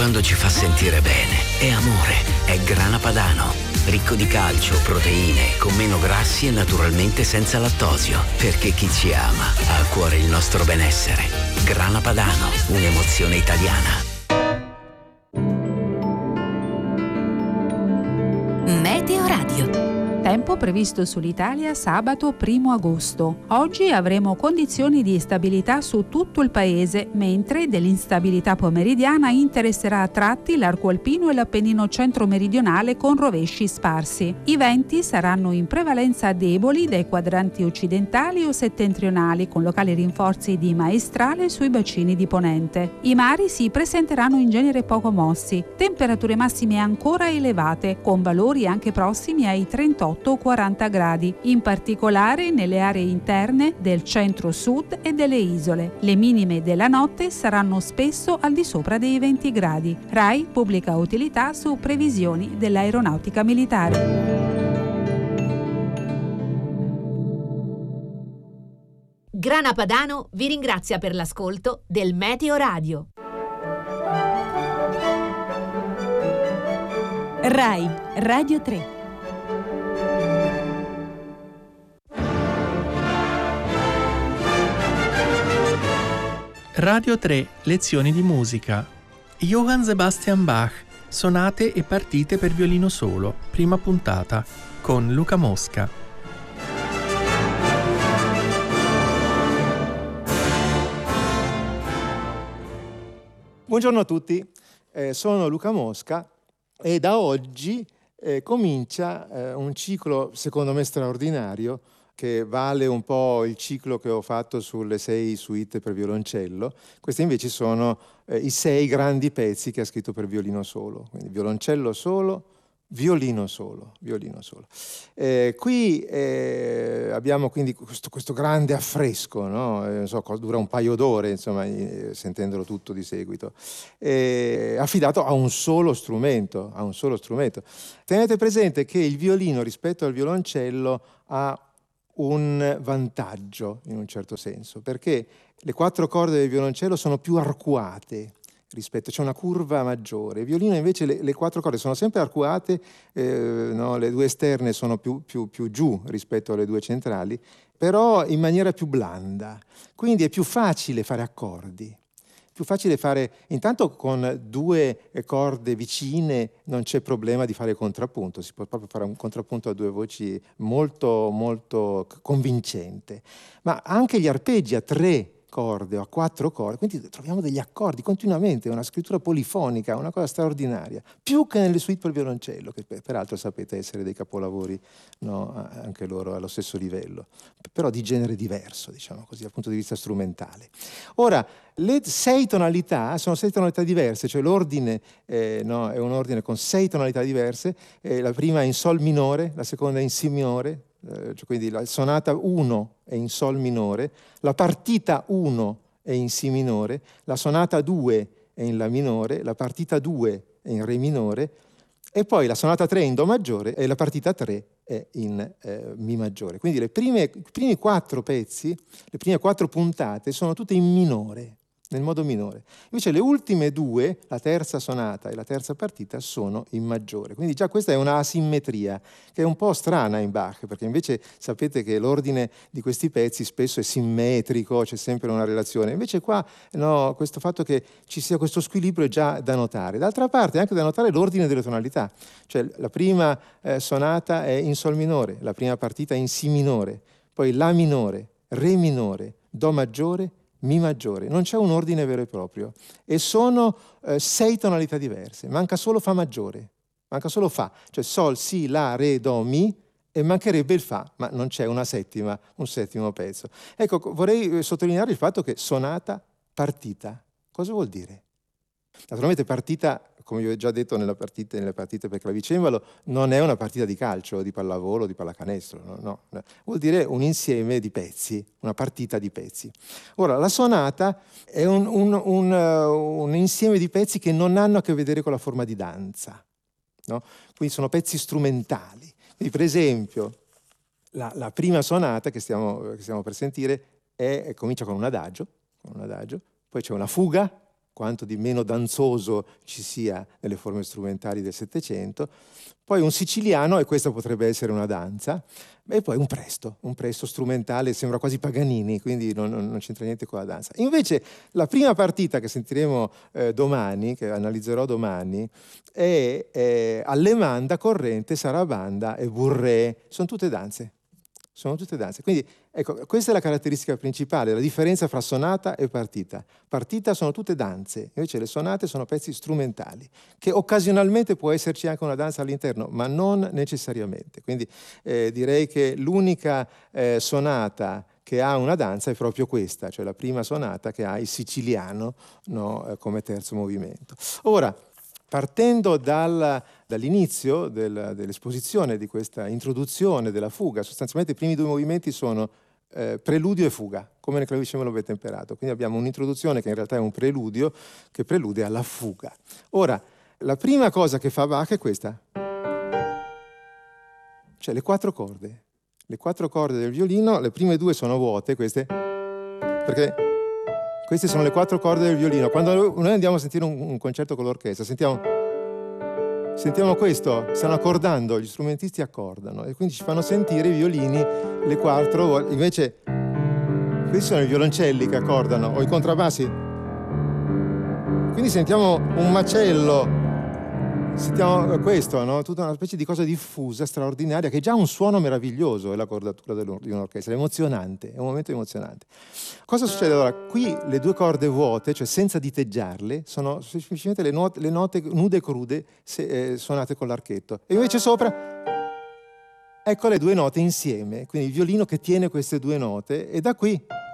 quando ci fa sentire bene. È amore, è Grana Padano. Ricco di calcio, proteine, con meno grassi e naturalmente senza lattosio. Perché chi ci ama ha a cuore il nostro benessere. Grana Padano, un'emozione italiana. Meteo Radio. Tempo previsto sull'Italia sabato 1 agosto. Oggi avremo condizioni di stabilità su tutto il paese, mentre dell'instabilità pomeridiana interesserà a tratti l'arco alpino e l'Appennino centro-meridionale con rovesci sparsi. I venti saranno in prevalenza deboli dai quadranti occidentali o settentrionali, con locali rinforzi di maestrale sui bacini di ponente. I mari si presenteranno in genere poco mossi, temperature massime ancora elevate, con valori anche prossimi ai 38-40 gradi, in particolare nelle aree interne del centro-sud e delle isole. Le minime della notte saranno spesso al di sopra dei 20 gradi. RAI pubblica utilità su previsioni dell'aeronautica militare. Grana Padano vi ringrazia per l'ascolto del Meteo Radio. RAI Radio 3. Radio 3, lezioni di musica. Johann Sebastian Bach, sonate e partite per violino solo, prima puntata, con Luca Mosca. Buongiorno a tutti, sono Luca Mosca e da oggi comincia un ciclo secondo me straordinario che vale un po' il ciclo che ho fatto sulle 6 suite per violoncello. Questi invece sono i 6 grandi pezzi che ha scritto per violino solo, quindi violoncello solo, violino solo, violino solo. Qui abbiamo quindi questo grande affresco, no? Non so, dura un paio d'ore, insomma, sentendolo tutto di seguito, affidato a un solo strumento, Tenete presente che il violino rispetto al violoncello ha un vantaggio in un certo senso, perché le 4 corde del violoncello sono più arcuate c'è una curva maggiore. Il violino invece le 4 corde sono sempre arcuate, no? Le 2 esterne sono più giù rispetto alle 2 centrali, però in maniera più blanda, quindi è più facile fare accordi. Più facile fare, intanto con 2 corde vicine non c'è problema di fare contrappunto, si può proprio fare un contrappunto a 2 voci molto molto convincente, ma anche gli arpeggi a 3 corde o a 4 corde, quindi troviamo degli accordi continuamente, una scrittura polifonica, una cosa straordinaria, più che nelle suite per violoncello, che peraltro sapete essere dei capolavori, no? Anche loro allo stesso livello, però di genere diverso, diciamo così, dal punto di vista strumentale. Ora, le 6 tonalità sono 6 tonalità diverse, cioè l'ordine no, è un ordine con 6 tonalità diverse, la prima è in sol minore, la seconda è in si minore, cioè quindi la sonata 1 è in sol minore, la partita 1 è in si minore, la sonata 2 è in la minore, la partita 2 è in re minore e poi la sonata 3 è in do maggiore e la partita 3 è in mi maggiore. Quindi i primi 4 pezzi, le prime 4 puntate sono tutte in minore, nel modo minore. Invece le ultime 2, la terza sonata e la terza partita, sono in maggiore. Quindi già questa è una asimmetria che è un po' strana in Bach, perché invece sapete che l'ordine di questi pezzi spesso è simmetrico, c'è sempre una relazione. Invece qua no, questo fatto che ci sia questo squilibrio è già da notare. D'altra parte è anche da notare l'ordine delle tonalità. Cioè la prima sonata è in sol minore, la prima partita è in si minore, poi la minore, re minore, do maggiore, mi maggiore, non c'è un ordine vero e proprio e sono 6 tonalità diverse, manca solo fa maggiore, manca solo fa, cioè sol, si, la, re, do, mi e mancherebbe il fa, ma non c'è un settimo pezzo. Ecco, vorrei sottolineare il fatto che sonata, partita, cosa vuol dire? Naturalmente partita, come vi ho già detto nelle partite per clavicembalo, non è una partita di calcio, di pallavolo, di pallacanestro, no. Vuol dire un insieme di pezzi, una partita di pezzi. Ora, la sonata è un insieme di pezzi che non hanno a che vedere con la forma di danza, no? Quindi sono pezzi strumentali. Quindi, per esempio, la prima sonata che stiamo per sentire comincia con un adagio, poi c'è una fuga, quanto di meno danzoso ci sia nelle forme strumentali del Settecento, poi un siciliano, e questa potrebbe essere una danza, e poi un presto strumentale, sembra quasi Paganini, quindi non c'entra niente con la danza. Invece la prima partita che sentiremo domani, che analizzerò domani, è allemanda, corrente, sarabanda e bourrée, sono tutte danze. Quindi ecco, questa è la caratteristica principale, la differenza fra sonata e partita. Partita sono tutte danze, invece le sonate sono pezzi strumentali, che occasionalmente può esserci anche una danza all'interno, ma non necessariamente. Quindi direi che l'unica sonata che ha una danza è proprio questa, cioè la prima sonata che ha il siciliano, no, come terzo movimento. Ora, partendo dall'inizio dell'esposizione di questa introduzione della fuga, sostanzialmente i primi due movimenti sono preludio e fuga, come nel clavicembalo B temperato. Quindi abbiamo un'introduzione che in realtà è un preludio che prelude alla fuga. Ora, la prima cosa che fa Bach è questa, cioè le quattro corde. Le quattro corde del violino, le prime due sono vuote, queste, perché queste sono le quattro corde del violino. Quando noi andiamo a sentire un concerto con l'orchestra, sentiamo questo, stanno accordando, gli strumentisti accordano e quindi ci fanno sentire i violini le quattro volte. Invece questi sono i violoncelli che accordano, o i contrabbassi. Quindi sentiamo un macello, sentiamo questo, no? Tutta una specie di cosa diffusa, straordinaria, che è già un suono meraviglioso, è la cordatura di un'orchestra, è emozionante, è un momento emozionante. Cosa succede allora? Qui le due corde vuote, cioè senza diteggiarle, sono semplicemente le note nude e crude suonate con l'archetto. E invece sopra, ecco le due note insieme, quindi il violino che tiene queste due note, e da qui